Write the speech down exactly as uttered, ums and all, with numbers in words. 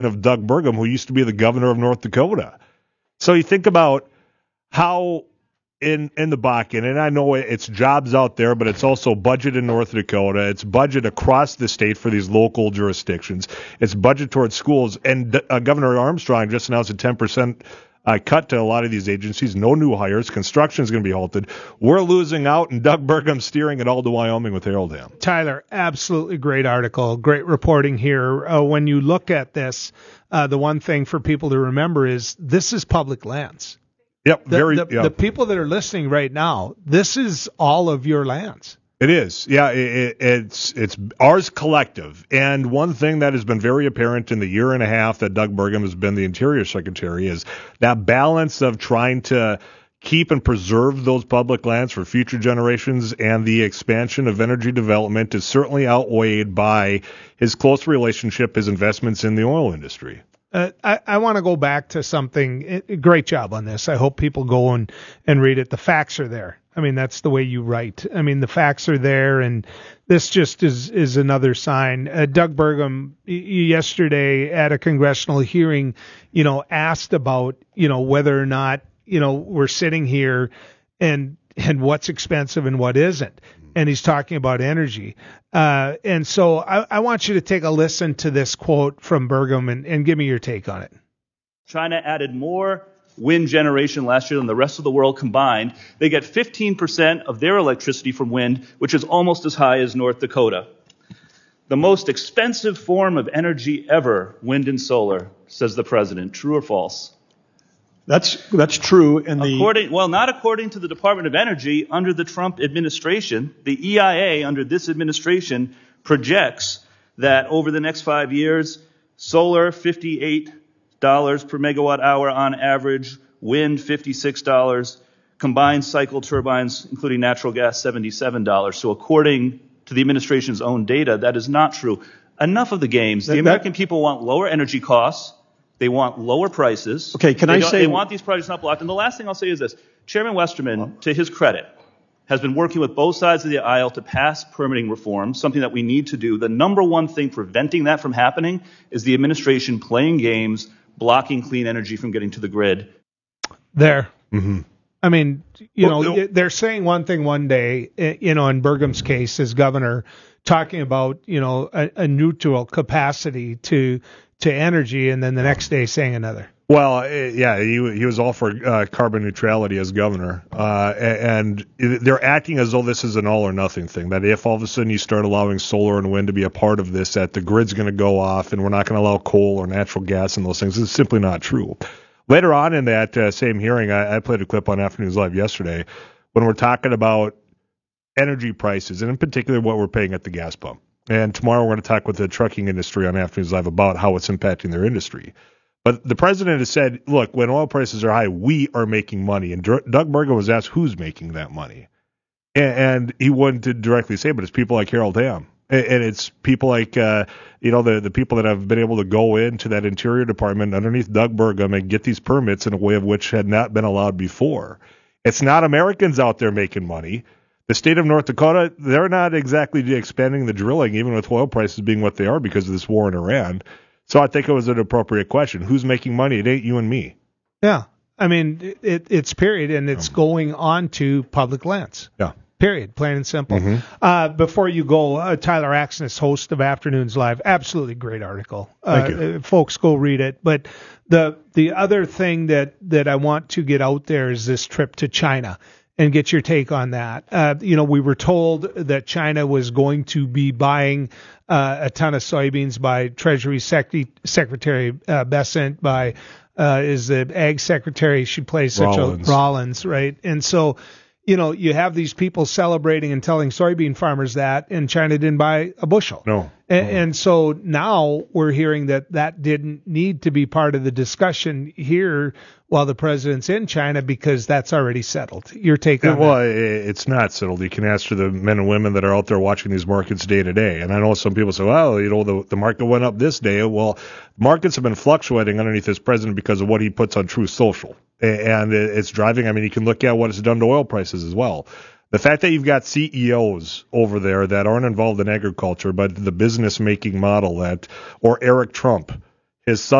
of Doug Burgum, who used to be the governor of North Dakota. So you think about how in in the Bakken, and I know it's jobs out there, but it's also budget in North Dakota. It's budget across the state for these local jurisdictions. It's budget towards schools. And uh, Governor Armstrong just announced a ten percent uh, cut to a lot of these agencies. No new hires. Construction is going to be halted. We're losing out, and Doug Burgum's steering it all to Wyoming with Harold Hamm. Tyler, absolutely great article. Great reporting here. Uh, when you look at this, uh, the one thing for people to remember is this is public lands. Yep, The, very. the, yep. the people that are listening right now, this is all of your lands. It is. Yeah, it, it's it's ours collective. And one thing that has been very apparent in the year and a half that Doug Burgum has been the Interior Secretary is that balance of trying to keep and preserve those public lands for future generations and the expansion of energy development is certainly outweighed by his close relationship, his investments in the oil industry. Uh, I, I want to go back to something. Great job on this. I hope people go and, and read it. The facts are there. I mean, that's the way you write. I mean, the facts are there, and this just is, is another sign. Uh, Doug Burgum yesterday at a congressional hearing, you know, asked about, you know, whether or not, you know, we're sitting here and and what's expensive and what isn't. And he's talking about energy. Uh, and so I, I want you to take a listen to this quote from Burgum and, and give me your take on it. China added more wind generation last year than the rest of the world combined. They get fifteen percent of their electricity from wind, which is almost as high as North Dakota. The most expensive form of energy ever, wind and solar, says the president. True or false? That's that's true. In the according, well, not according to the Department of Energy. Under the Trump administration, the E I A under this administration projects that over the next five years, solar fifty-eight dollars per megawatt hour on average, wind fifty-six dollars, combined cycle turbines, including natural gas, seventy-seven dollars. So according to the administration's own data, that is not true. Enough of the games. The that, American people want lower energy costs. They want lower prices. Okay, can they I don't- say... They want these projects not blocked. And the last thing I'll say is this. Chairman Westerman, to his credit, has been working with both sides of the aisle to pass permitting reform, something that we need to do. The number one thing preventing that from happening is the administration playing games, blocking clean energy from getting to the grid. There. Mm-hmm. I mean, you Well, know, no- they're saying one thing one day, eh, you know, in Burgum's case as governor, talking about, you know, a, a neutral capacity to to energy, and then the next day saying another. Well, uh, yeah, he he was all for uh, carbon neutrality as governor, uh, and they're acting as though this is an all or nothing thing. That if all of a sudden you start allowing solar and wind to be a part of this, that the grid's going to go off, and we're not going to allow coal or natural gas and those things. It's simply not true. Later on in that uh, same hearing, I, I played a clip on Afternoons Live yesterday when we're talking about energy prices, and in particular what we're paying at the gas pump. And tomorrow we're going to talk with the trucking industry on Afternoons Live about how it's impacting their industry. But the president has said, look, when oil prices are high, we are making money. And Doug Burgum was asked who's making that money. And, and he wouldn't directly say, but it's people like Harold Hamm. And, and it's people like, uh, you know, the, the people that have been able to go into that Interior Department underneath Doug Burgum and get these permits in a way of which had not been allowed before. It's not Americans out there making money. The state of North Dakota, they're not exactly expanding the drilling, even with oil prices being what they are because of this war in Iran. So I think it was an appropriate question. Who's making money? It ain't you and me. Yeah. I mean, it, it's period, and it's going on to public lands. Yeah. Period. Plain and simple. Mm-hmm. Uh, before you go, uh, Tyler Axness, host of Afternoons Live, absolutely great article. Thank uh, you. uh, folks, go read it. But the the other thing that, that I want to get out there is this trip to China. And get your take on that. Uh, you know, we were told that China was going to be buying uh, a ton of soybeans by Treasury Sec- Secretary uh, Bessent, by uh, is the Ag Secretary. She plays such Rollins. a Rollins, right? And so, you know, you have these people celebrating and telling soybean farmers that, and China didn't buy a bushel. No. And, and so now we're hearing that that didn't need to be part of the discussion here while the president's in China because that's already settled. Your take on Well, that? it's not settled. You can ask for the men and women that are out there watching these markets day to day. And I know some people say, well, you know, the, the market went up this day. Well, markets have been fluctuating underneath this president because of what he puts on Truth Social. And it's driving. I mean, you can look at what it's done to oil prices as well. The fact that you've got C E Os over there that aren't involved in agriculture, but the business making model that, or Eric Trump, his son